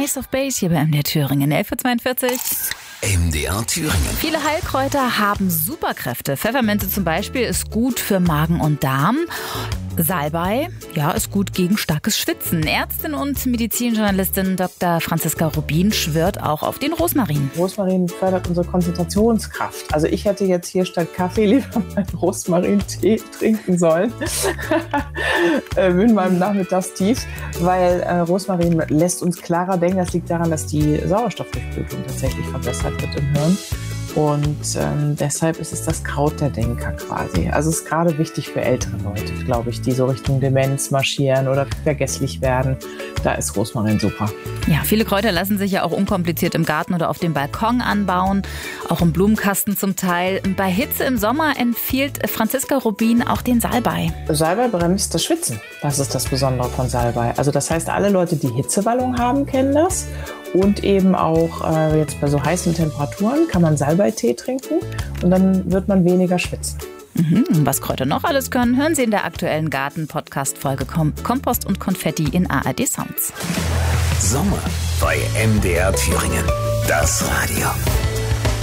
Ace of Base hier bei MDR Thüringen, 11.42 Uhr. MDR Thüringen. Viele Heilkräuter haben Superkräfte. Pfefferminze zum Beispiel ist gut für Magen und Darm. Salbei, ja, ist gut gegen starkes Schwitzen. Ärztin und Medizinjournalistin Dr. Franziska Rubin schwört auch auf den Rosmarin. Rosmarin fördert unsere Konzentrationskraft. Also ich hätte jetzt hier statt Kaffee lieber meinen Rosmarin-Tee trinken sollen in meinem Nachmittagstief, weil Rosmarin lässt uns klarer denken. Das liegt daran, dass die Sauerstoffdurchblutung tatsächlich verbessert wird im Hirn. Und deshalb ist es das Kraut der Denker quasi. Also es ist gerade wichtig für ältere Leute, glaube ich, die so Richtung Demenz marschieren oder vergesslich werden. Da ist Rosmarin super. Ja, viele Kräuter lassen sich ja auch unkompliziert im Garten oder auf dem Balkon anbauen, auch im Blumenkasten zum Teil. Bei Hitze im Sommer empfiehlt Franziska Rubin auch den Salbei. Salbei bremst das Schwitzen. Das ist das Besondere von Salbei. Also das heißt, alle Leute, die Hitzewallung haben, kennen das. Und eben auch jetzt bei so heißen Temperaturen kann man Salbeitee trinken und dann wird man weniger schwitzen. Was Kräuter noch alles können, hören Sie in der aktuellen Garten-Podcast-Folge Kompost und Konfetti in ARD Sounds. Sommer bei MDR Thüringen. Das Radio.